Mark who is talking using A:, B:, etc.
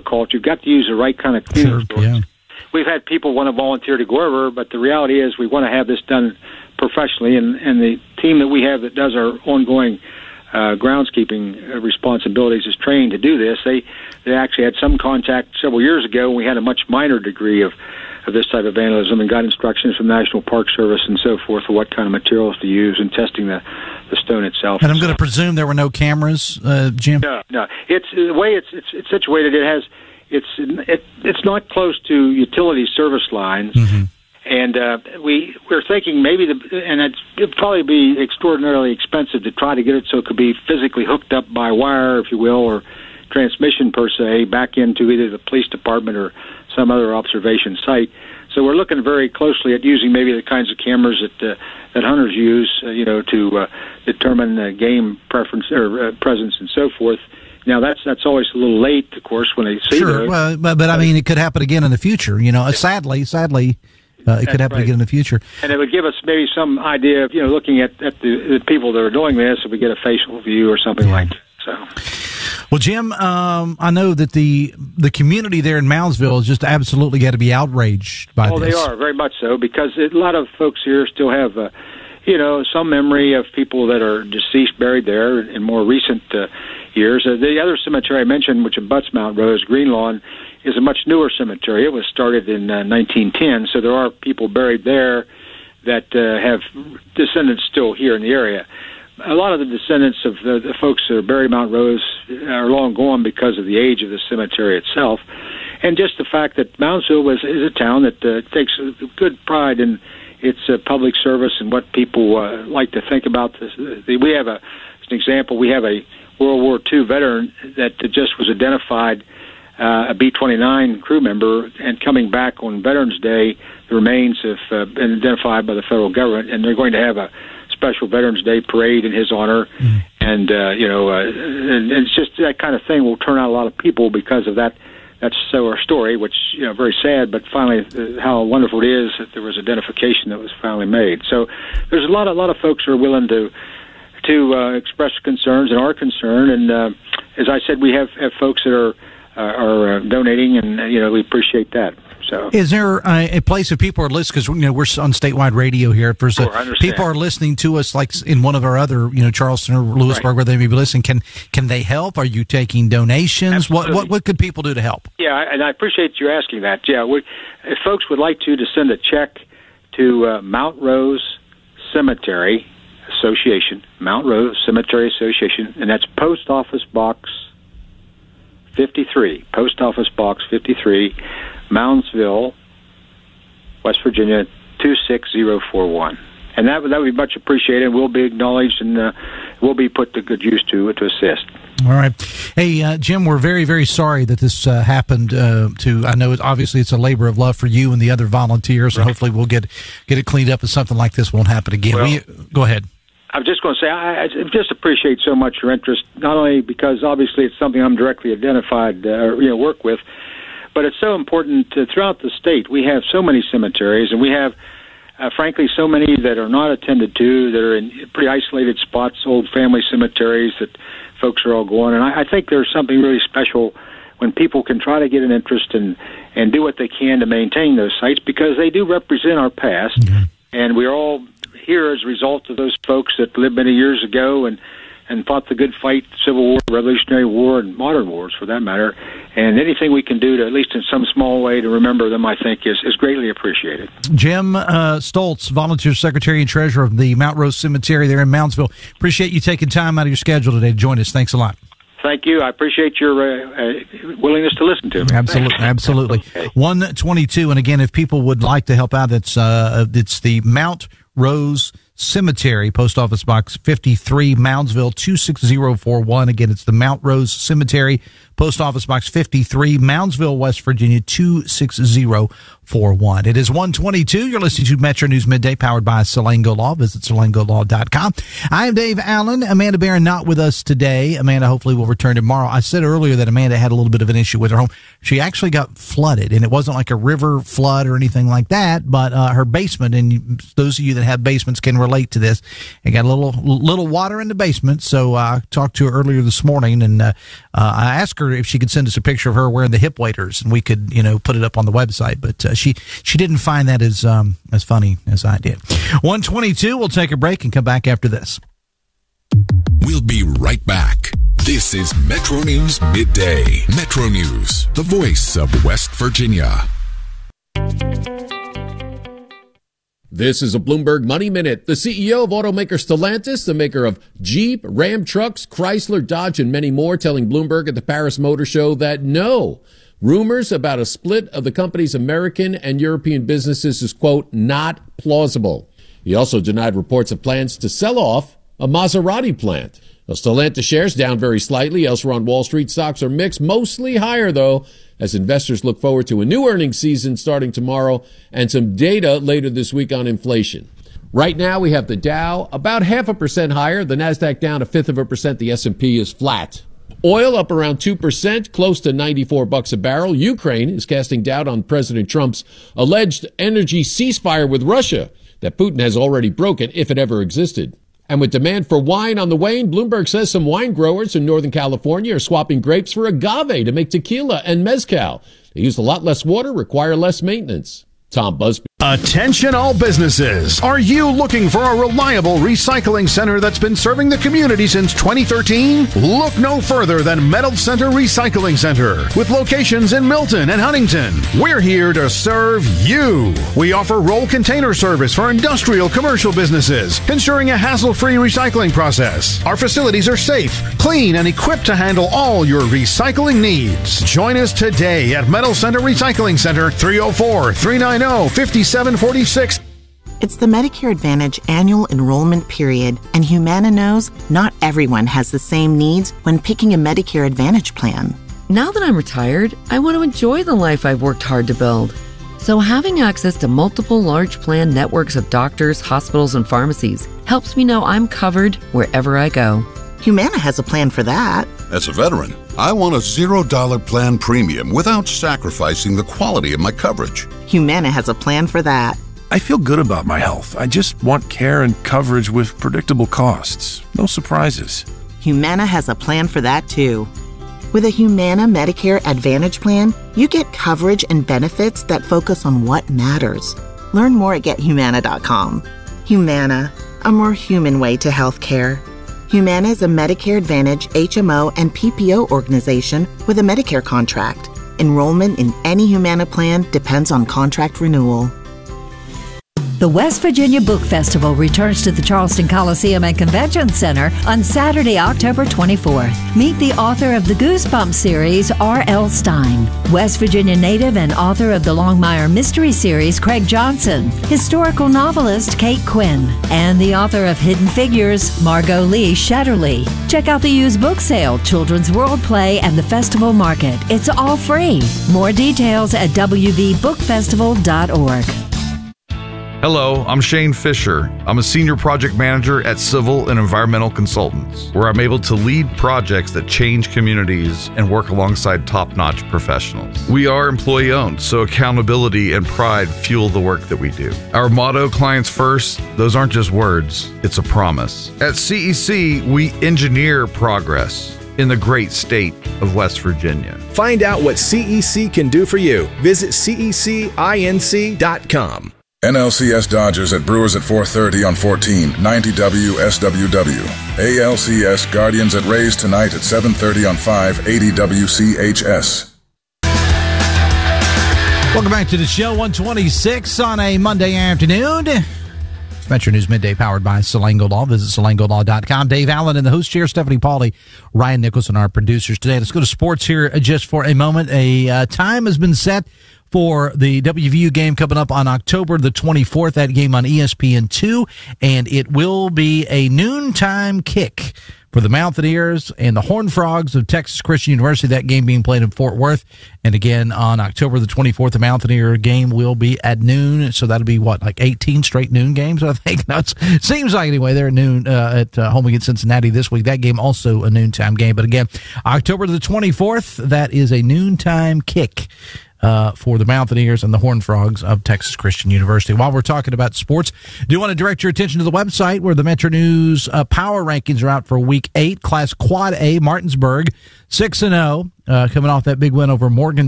A: difficult. You've got to use the right kind of cleaning stores. Yeah. We've had people want to volunteer to go over, but the reality is we want to have this done professionally, and the team that we have that does our ongoing groundskeeping responsibilities is trained to do this. They actually had some contact several years ago, and we had a much minor degree of this type of vandalism, and got instructions from National Park Service and so forth for what kind of materials to use and testing the stone itself.
B: And I'm going to presume there were no cameras, Jim?
A: No. It's the way it's situated. It's not close to utility service lines. Mm-hmm. And we're thinking maybe it'd probably be extraordinarily expensive to try to get it so it could be physically hooked up by wire, if you will, or transmission per se, back into either the police department or some other observation site. So we're looking very closely at using maybe the kinds of cameras that hunters use, to determine game preference or presence and so forth. Now that's always a little late, of course, when they see those.
B: Well, but I mean, it could happen again in the future. Sadly. It could happen again in the future.
A: And it would give us maybe some idea of, looking at the people that are doing this, if we get a facial view or something like that. So.
B: Well, Jim, I know that the community there in Moundsville has just absolutely got to be outraged by this.
A: Oh, they are, very much so, because a lot of folks here still have, some memory of people that are deceased buried there in more recent years. The other cemetery I mentioned, which abuts Mount Rose, Greenlawn, is a much newer cemetery. It was started in 1910, so there are people buried there that have descendants still here in the area. A lot of the descendants of the folks that are buried in Mount Rose are long gone because of the age of the cemetery itself, and just the fact that Moundsville is a town that takes good pride in its public service and what people like to think about this. We have as an example, we have a World War II veteran that just was identified, a B-29 crew member, and coming back on Veterans Day, the remains have been identified by the federal government, and they're going to have a special Veterans Day parade in his honor. Mm. And and it's just that kind of thing will turn out a lot of people because of that. That's our story, which very sad, but finally how wonderful it is that there was identification that was finally made. So there's a lot of folks who are willing to express concerns and are concerned, and as I said, we have folks that are donating, and we appreciate that. So,
B: is there a place if people are listening? Because we're on statewide radio here. If there's people are listening to us, like in one of our other, Charleston or Lewisburg, right, where they may be listening. Can they help? Are you taking donations?
A: Absolutely.
B: What could people do to help?
A: Yeah, and I appreciate you asking that. Yeah, if folks would like to send a check to Mount Rose Cemetery Association, Mount Rose Cemetery Association, and that's Post Office Box 53, Post Office Box 53, Moundsville, West Virginia 26041, and that would be much appreciated. We'll be acknowledged, and we'll be put to good use to assist.
B: All right. Hey, Jim, we're very, very sorry that this happened I know obviously it's a labor of love for you and the other volunteers, and hopefully we'll get it cleaned up and something like this won't happen again. Go ahead.
A: I'm just going to say I just appreciate so much your interest, not only because obviously it's something I'm directly identified, work with, but it's so important throughout the state. We have so many cemeteries, and we have, frankly, so many that are not attended to, that are in pretty isolated spots, old family cemeteries that folks are all going. And I think there's something really special when people can try to get an interest and do what they can to maintain those sites, because they do represent our past, mm-hmm. and we're all here as a result of those folks that lived many years ago and fought the good fight, Civil War, Revolutionary War, and modern wars, for that matter. And anything we can do to, at least in some small way, to remember them, I think, is greatly appreciated.
B: Jim Stoltz, Volunteer Secretary and Treasurer of the Mount Rose Cemetery there in Moundsville. Appreciate you taking time out of your schedule today to join us. Thanks a lot.
A: Thank you. I appreciate your willingness to listen to me.
B: Absolutely. Okay. 122, and again, if people would like to help out, it's the Mount Rose Cemetery, Post Office Box 53, Moundsville 26041. Again, it's the Mount Rose Cemetery, Post Office Box 53, Moundsville, West Virginia 26041. It is 122. You're listening to Metro News Midday, powered by Salango Law. Visit SalangoLaw.com. I am Dave Allen. Amanda Barron not with us today. Amanda hopefully will return tomorrow. I said earlier that Amanda had a little bit of an issue with her home. She actually got flooded, and it wasn't like a river flood or anything like that, but her basement, and those of you that have basements can relate to this. It got a little water in the basement, so I talked to her earlier this morning, and I asked her her if she could send us a picture of her wearing the hip waders, and we could, put it up on the website. But she didn't find that as funny as I did. 1:22. We'll take a break and come back after this.
C: We'll be right back. This is Metro News Midday. Metro News, the voice of West Virginia.
D: This is a Bloomberg Money Minute. The CEO of automaker Stellantis, the maker of Jeep, Ram trucks, Chrysler, Dodge, and many more, telling Bloomberg at the Paris Motor Show that no, rumors about a split of the company's American and European businesses is, quote, not plausible. He also denied reports of plans to sell off a Maserati plant. Stellantis shares down very slightly. Elsewhere on Wall Street, stocks are mixed, mostly higher, though, as investors look forward to a new earnings season starting tomorrow and some data later this week on inflation. Right now, we have the Dow about 0.5% higher, the Nasdaq down 0.5%, the S&P is flat. Oil up around 2%, close to $94 a barrel. Ukraine is casting doubt on President Trump's alleged energy ceasefire with Russia that Putin has already broken, if it ever existed. And with demand for wine on the wane, Bloomberg says some wine growers in Northern California are swapping grapes for agave to make tequila and mezcal. They use a lot less water, require less maintenance. Tom Busby.
E: Attention all businesses. Are you looking for a reliable recycling center that's been serving the community since 2013? Look no further than Metal Center Recycling Center. With locations in Milton and Huntington, we're here to serve you. We offer roll container service for industrial commercial businesses, ensuring a hassle-free recycling process. Our facilities are safe, clean, and equipped to handle all your recycling needs. Join us today at Metal Center Recycling Center, 304-390-5746.
F: It's the Medicare Advantage annual enrollment period, and Humana knows not everyone has the same needs when picking a Medicare Advantage plan.
G: Now that I'm retired, I want to enjoy the life I've worked hard to build. So having access to multiple large plan networks of doctors, hospitals, and pharmacies helps me know I'm covered wherever I go.
F: Humana has a plan for that.
H: As a veteran, I want a $0 plan premium without sacrificing the quality of my coverage.
F: Humana has a plan for that.
I: I feel good about my health. I just want care and coverage with predictable costs. No surprises.
F: Humana has a plan for that, too. With a Humana Medicare Advantage plan, you get coverage and benefits that focus on what matters. Learn more at GetHumana.com. Humana, a more human way to health care. Humana is a Medicare Advantage HMO and PPO organization with a Medicare contract. Enrollment in any Humana plan depends on contract renewal.
J: The West Virginia Book Festival returns to the Charleston Coliseum and Convention Center on Saturday, October 24th. Meet the author of the Goosebumps series, R.L. Stein, West Virginia native and author of the Longmire Mystery series, Craig Johnson, historical novelist Kate Quinn, and the author of Hidden Figures, Margot Lee Shetterly. Check out the used book sale, Children's World Play, and the festival market. It's all free. More details at wvbookfestival.org.
K: Hello, I'm Shane Fisher. I'm a senior project manager at Civil and Environmental Consultants, where I'm able to lead projects that change communities and work alongside top-notch professionals. We are employee-owned, so accountability and pride fuel the work that we do. Our motto, clients first, those aren't just words, it's a promise. At CEC, we engineer progress in the great state of West Virginia.
L: Find out what CEC can do for you. Visit cecinc.com.
M: NLCS Dodgers at Brewers at 4:30 on 1490 WSWW. ALCS Guardians at Rays tonight at 7:30 on 580 WCHS.
B: Welcome back to the show. 126 on a Monday afternoon. Metro News Midday powered by Salango Law. Visit salangolaw.com. Dave Allen in the host chair, Stephanie Pauly, Ryan Nicholson, our producers today. Let's go to sports here just for a moment. A time has been set for the WVU game coming up on October the 24th. That game on ESPN2, and it will be a noontime kick for the Mountaineers and the Horned Frogs of Texas Christian University. That game being played in Fort Worth. And again, on October the 24th, the Mountaineer game will be at noon. So that'll be like 18 straight noon games, I think. It seems like anyway. They're at noon at home against Cincinnati this week. That game also a noontime game. But again, October the 24th, that is a noontime kick for the Mountaineers and the Horned Frogs of Texas Christian University. While we're talking about sports, do you want to direct your attention to the website where the Metro News power rankings are out for Week 8, Class Quad A, Martinsburg, 6-0, coming off that big win over Morgan